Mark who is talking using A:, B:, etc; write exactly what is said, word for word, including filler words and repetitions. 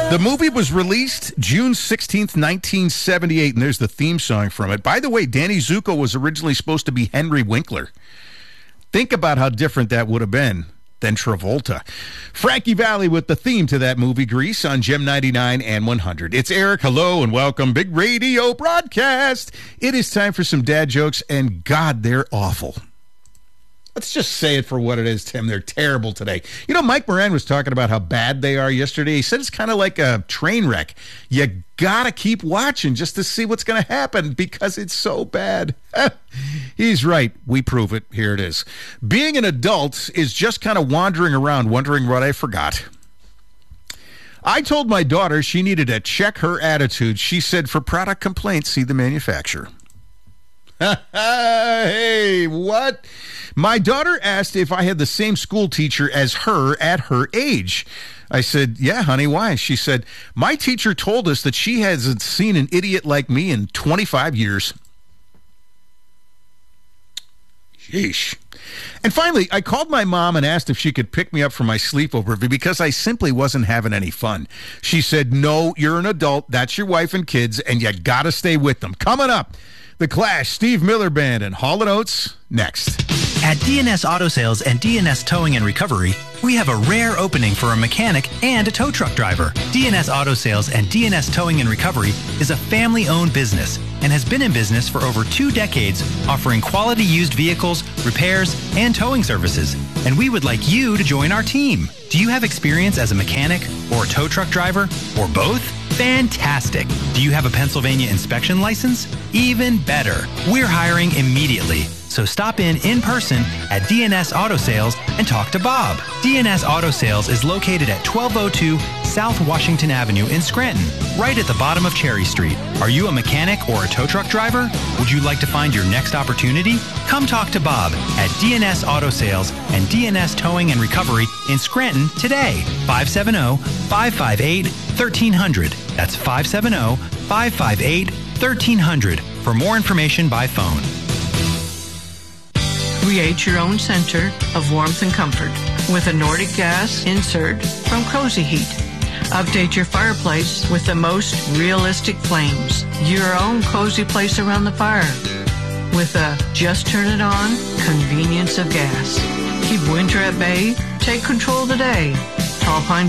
A: The movie was released June sixteenth, nineteen seventy-eight, and there's the theme song from it. By the way, Danny Zuko was originally supposed to be Henry Winkler. Think about how different that would have been than Travolta. Frankie Valli with the theme to that movie, Grease, on Gem ninety-nine and one hundred. It's Eric. Hello and welcome. Big radio broadcast. It is time for some dad jokes, and God, they're awful. Let's just say it for what it is, Tim. They're terrible today. You know, Mike Moran was talking about how bad they are yesterday. He said it's kind of like a train wreck. You got to keep watching just to see what's going to happen because it's so bad. He's right. We prove it. Here it is. Being an adult is just kind of wandering around wondering what I forgot. I told my daughter she needed to check her attitude. She said, for product complaints, see the manufacturer. Hey, what? My daughter asked if I had the same school teacher as her at her age. I said, yeah, honey, why? She said, my teacher told us that she hasn't seen an idiot like me in twenty-five years. Sheesh. And finally, I called my mom and asked if she could pick me up for my sleepover because I simply wasn't having any fun. She said, no, you're an adult. That's your wife and kids, and you got to stay with them. Coming up, The Clash, Steve Miller Band, and Hall and Oates next.
B: At D N S Auto Sales and D N S Towing and Recovery, we have a rare opening for a mechanic and a tow truck driver. D N S Auto Sales and D N S Towing and Recovery is a family-owned business and has been in business for over two decades, offering quality used vehicles, repairs, and towing services. And we would like you to join our team. Do you have experience as a mechanic or a tow truck driver or both? Fantastic. Do you have a Pennsylvania inspection license? Even better. We're hiring immediately. So stop in in person at D N S Auto Sales and talk to Bob. D N S Auto Sales is located at twelve oh two South Washington Avenue in Scranton, right at the bottom of Cherry Street. Are you a mechanic or a tow truck driver? Would you like to find your next opportunity? Come talk to Bob at D N S Auto Sales and D N S Towing and Recovery in Scranton today. five seven zero, five five eight, one three zero zero. That's five seven zero, five five eight, one three zero zero for more information by phone.
C: Create your own center of warmth and comfort with a Nordic gas insert from Cozy Heat. Update your fireplace with the most realistic flames. Your own cozy place around the fire with a just turn it on convenience of gas. Keep winter at bay. Take control today. Tall Pine